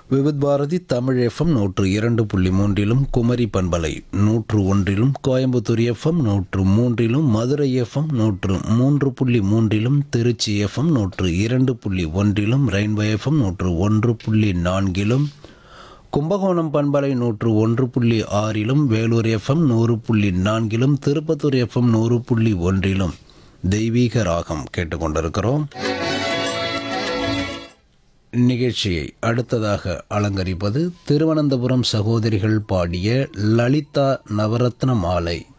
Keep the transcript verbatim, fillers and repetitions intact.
Vividh Bharathi Tamil FM நூற்று இரண்டு புள்ளி மூன்றிலும் குமரி பண்பலை நூற்று ஒன்றிலும் கோயம்புத்தூர் எஃப்எம் நூற்று மூன்றிலும் மதுரை எஃப்எம் நூற்று மூன்று புள்ளி மூன்றிலும் திருச்சி எஃப்எம் நூற்று இரண்டு புள்ளி ஒன்றிலும் ரெயின்போ எஃப்எம் நூற்று ஒன்று புள்ளி நான்கிலும் கும்பகோணம் பண்பலை நூற்று ஒன்று புள்ளி ஆறிலும் வேலூர் எஃப்எம் நூறு புள்ளி நான்கிலும் திருப்பத்தூர் எஃப்எம் நூறு புள்ளி ஒன்றிலும் தெய்வீக ராகம் கேட்டுக்கொண்டிருக்கிறோம். நிகழ்ச்சியை அடுத்ததாக அலங்கரிப்பது திருவனந்தபுரம் சகோதரிகள் பாடிய லலிதா நவரத்ன மாலை.